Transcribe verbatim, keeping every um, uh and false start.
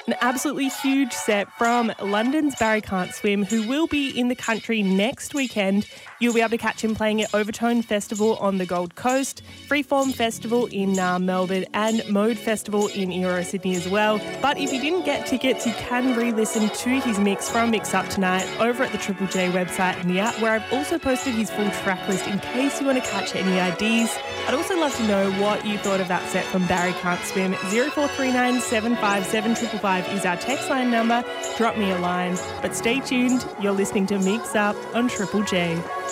An absolutely huge set from London's Barry Can't Swim, who will be in the country next weekend. You'll be able to catch him playing at Overtone Festival on the Gold Coast, Freeform Festival in uh, Melbourne and Mode Festival in Euro Sydney as well. But if you didn't get tickets, you can re-listen to his mix from Mix Up Tonight over at the Triple J website and the app, where I've also posted his full track list in case you want to catch any I Ds. I'd also love to know what you thought of that set from Barry Can't Swim. zero four three nine seven five seven five five five is our text line number. Drop me a line. But stay tuned. You're listening to Mix Up on Triple J.